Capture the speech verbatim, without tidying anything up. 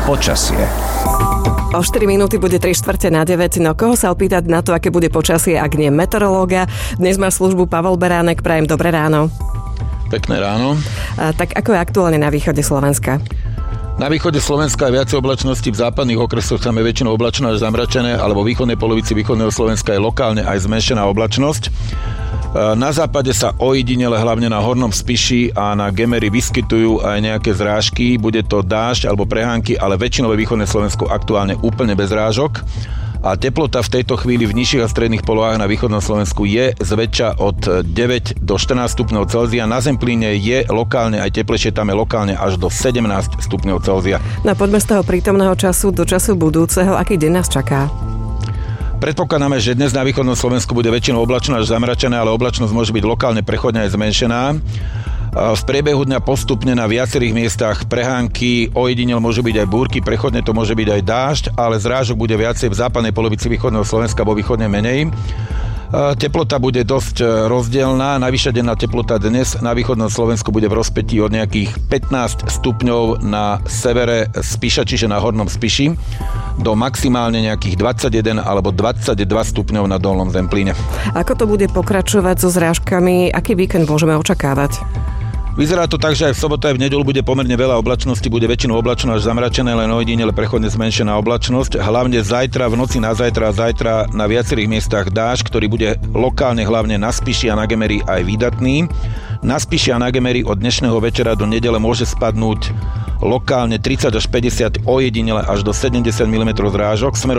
Počasie. O štyri minúty bude tri štvrte na deväť. No koho sa opýtať na to, aké bude počasie, ak nie meteorológa? Dnes má službu Pavel Beránek. Prajem dobré ráno. Pekné ráno. A, tak ako je aktuálne na východe Slovenska? Na východe Slovenska je viacej oblačnosti, v západných okresoch tam je väčšinou oblačno až zamračené, alebo v východnej polovici východného Slovenska je lokálne aj zmenšená oblačnosť. Na západe sa ojedinele, hlavne na Hornom Spiši a na Gemeri vyskytujú aj nejaké zrážky. Bude to dážď alebo prehánky, ale väčšinové východné Slovensko aktuálne úplne bez zrážok. A teplota v tejto chvíli v nižších a stredných polohách na východnom Slovensku je zväčša od deväť do štrnásť stupňov Celzia. Na Zemplíne je lokálne aj teplejšie, tam je lokálne až do sedemnásť stupňov Celzia. No poďme z toho prítomného času do času budúceho. Aký deň nás čaká? Predpokladáme, že dnes na východnom Slovensku bude väčšinou oblačno až zamračené, ale oblačnosť môže byť lokálne prechodne aj zmenšená. V priebehu dňa postupne na viacerých miestach prehánky, ojedinel môžu byť aj búrky, prechodne to môže byť aj dážď, ale zrážok bude viacej v západnej polovici východného Slovenska, vo východne menej. Teplota bude dosť rozdielna. Najvyššia denná teplota dnes na východnom Slovensku bude v rozpätí od nejakých pätnásť stupňov na severe Spiša, čiže na Hornom Spiši, do maximálne nejakých dvadsaťjeden alebo dvadsaťdva stupňov na Dolnom Zemplíne. Ako to bude pokračovať so zrážkami? Aký víkend môžeme očakávať? Vyzerá to tak, že aj v sobotu aj v nedeľu bude pomerne veľa oblačnosti, bude väčšinou oblačno až zamračené, len ojedinele prechodne zmenšená oblačnosť. Hlavne zajtra, v noci na zajtra a zajtra na viacerých miestach dážď, ktorý bude lokálne hlavne na Spiši a na Gemeri aj výdatný. Na Spiši a na Gemeri od dnešného večera do nedele môže spadnúť lokálne tridsať až päťdesiat, ojedinele až do sedemdesiat milimetrov zrážok.